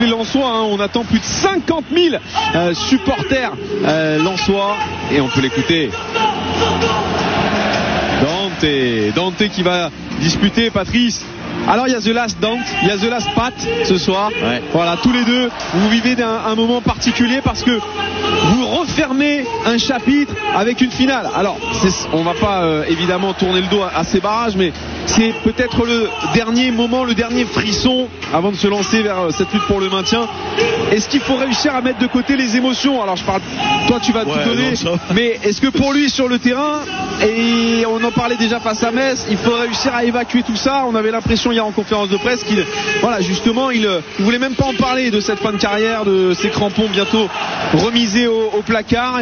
Les Lensois, on attend plus de 50 000 supporters lensois et on peut l'écouter. Dante qui va disputer, Patrice. Alors il y a The Last Dante, il y a The Last Pat ce soir. Ouais. Voilà, tous les deux, vous vivez un moment particulier parce que vous refermez un chapitre avec une finale. Alors, on va pas évidemment tourner le dos à ces barrages, mais c'est peut-être le dernier moment, le dernier frisson avant de se lancer vers cette lutte pour le maintien. Est-ce qu'il faut réussir à mettre de côté les émotions? Alors je parle, toi tu vas tout donner, mais est-ce que pour lui sur le terrain, et on en parlait déjà face à Metz, il faut réussir à évacuer tout ça? On avait l'impression hier en conférence de presse qu'il, voilà, justement, il voulait même pas en parler de cette fin de carrière, de ses crampons bientôt remisés au placard.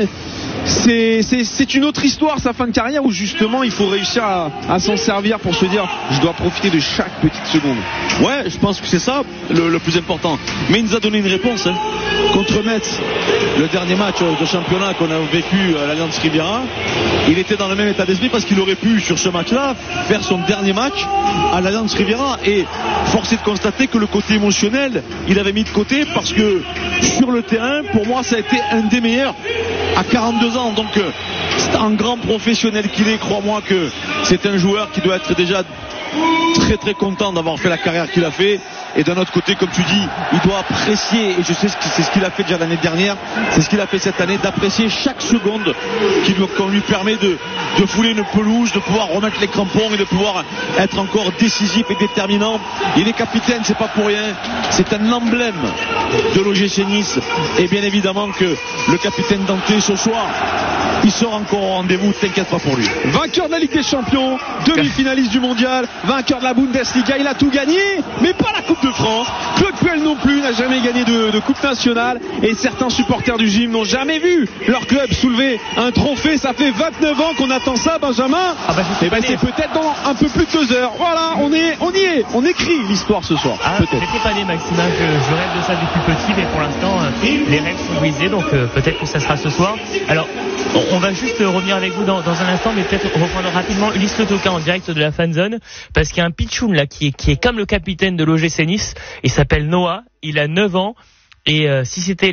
C'est une autre histoire, sa fin de carrière, où justement il faut réussir à s'en servir pour se dire je dois profiter de chaque petite seconde. Ouais, je pense que c'est ça le plus important. Mais il nous a donné une réponse contre Metz, le dernier match de championnat qu'on a vécu à l'Allianz Riviera. Il était dans le même état d'esprit parce qu'il aurait pu sur ce match-là faire son dernier match à l'Allianz Riviera, et force est de constater que le côté émotionnel il avait mis de côté, parce que sur le terrain, pour moi, ça a été un des meilleurs à 42 ans. Donc c'est un grand professionnel qu'il est, crois-moi que c'est un joueur qui doit être déjà très très content d'avoir fait la carrière qu'il a fait. Et d'un autre côté, comme tu dis, il doit apprécier, et je sais que c'est ce qu'il a fait déjà l'année dernière, c'est ce qu'il a fait cette année, d'apprécier chaque seconde qu'on lui permet de fouler une pelouse, de pouvoir remettre les crampons et de pouvoir être encore décisif et déterminant. Il est capitaine, c'est pas pour rien, c'est un emblème de l'OGC Nice, et bien évidemment que le capitaine Dante ce soir, il sera encore au rendez-vous, t'inquiète pas pour lui. Vainqueur de la Ligue des Champions, demi-finaliste du Mondial, vainqueur de la Bundesliga, il a tout gagné, mais pas la Coupe de France. Claude Puel non plus n'a jamais gagné de Coupe nationale, et certains supporters du gym n'ont jamais vu leur club soulever un trophée. Ça fait 29 ans qu'on attend ça, Benjamin. Et ben c'est peut-être dans un peu plus de 2 heures. Voilà, on y est, on écrit l'histoire ce soir. J'étais pas né, Maxime, je rêve de ça depuis petit, mais pour l'instant les rêves sont brisés, donc peut-être que ça sera ce soir. Alors on va juste revenir avec vous dans un instant, mais peut-être reprendre rapidement Ulysse Le Toquin en direct de la fanzone, parce qu'il y a un pitchoun là qui est comme le capitaine de l'OGC Nice. Il s'appelle Noah, il a 9 ans, et si c'était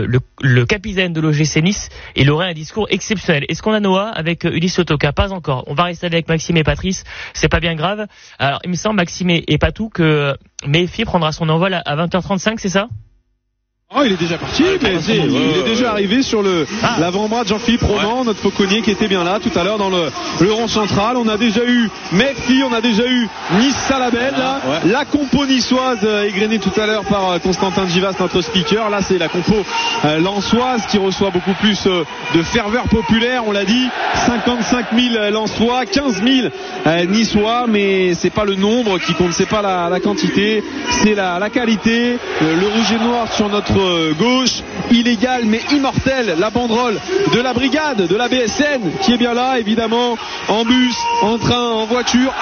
le capitaine de l'OGC Nice, il aurait un discours exceptionnel. Est-ce qu'on a Noah avec Ulysse Le Toquin? Pas encore. On va rester avec Maxime et Patrice, c'est pas bien grave. Alors il me semble, Maxime et Patou, que Méfi prendra son envol à 20h35, c'est ça? Oh, il est déjà parti, il est déjà arrivé sur l'avant-bras de Jean-Philippe Roman, notre fauconnier qui était bien là tout à l'heure dans le rond central. On a déjà eu Méfi, on a déjà eu Nice-Salabel, la compo niçoise égrenée tout à l'heure par Constantin Givas, notre speaker. Là, c'est la compo lensoise qui reçoit beaucoup plus de ferveur populaire. On l'a dit, 55 000 lensois, 15 000 niçois, mais c'est pas le nombre qui compte, c'est pas la quantité, c'est la qualité. Le rouge et noir sur notre gauche, illégal mais immortel, la banderole de la brigade de la BSN qui est bien là, évidemment, en bus, en train, en voiture,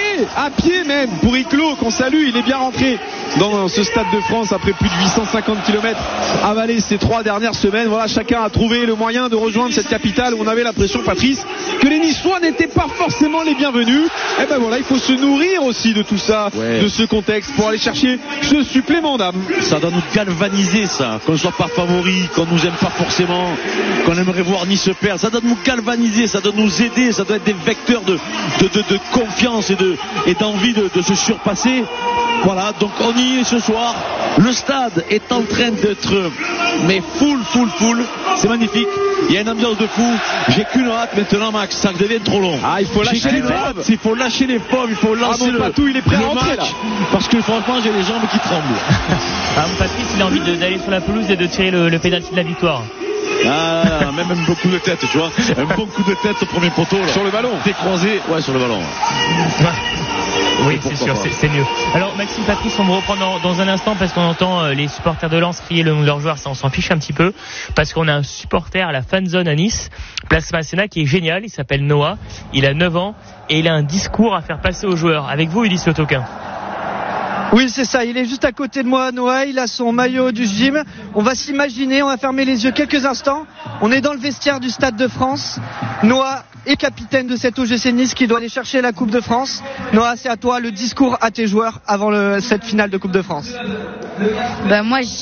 à pied même, pour Iclo qu'on salue. Il est bien rentré dans ce Stade de France après plus de 850 km avalés ces 3 dernières semaines. Voilà, chacun a trouvé le moyen de rejoindre cette capitale où on avait l'impression, Patrice, que les Niçois n'étaient pas forcément les bienvenus. Et ben voilà, il faut se nourrir aussi de tout ça, de ce contexte, pour aller chercher ce supplément d'âme. Ça doit nous galvaniser, ça, qu'on ne soit pas favori, qu'on nous aime pas forcément, qu'on aimerait voir Nice perdre. Ça doit nous galvaniser, ça doit nous aider, ça doit être des vecteurs de confiance et d'envie de se surpasser. Voilà, donc on y est ce soir. Le stade est en train d'être full. C'est magnifique. Il y a une ambiance de fou. J'ai qu'une hâte maintenant, Max. Ça devient trop long. Il faut lâcher les fauves. Il faut lâcher les fauves. Il faut lancer le Patou, il est prêt à rentrer là. Parce que franchement, j'ai les jambes qui tremblent. Patrice, il a envie d'aller sur la pelouse et de tirer le pénalty de la victoire. Même beaucoup de tête, tu vois. Un bon coup de tête au premier poteau là. Sur le ballon. Décroisé. Ouais, sur le ballon. Oui, c'est sûr, c'est mieux. Alors Maxime, Patrice, on me reprend dans un instant, parce qu'on entend les supporters de Lens crier le nom de leurs joueurs. Ça, on s'en fiche un petit peu, parce qu'on a un supporter à la fanzone à Nice, place Masséna, qui est génial. Il s'appelle Noah, il a 9 ans et il a un discours à faire passer aux joueurs. Avec vous, Ulysse Le Toquin. Oui, c'est ça, il est juste à côté de moi, Noah, il a son maillot du gym. On va s'imaginer, on va fermer les yeux quelques instants. On est dans le vestiaire du Stade de France. Noah est capitaine de cet OGC Nice qui doit aller chercher la Coupe de France. Noah, c'est à toi, le discours à tes joueurs avant cette finale de Coupe de France. Moi,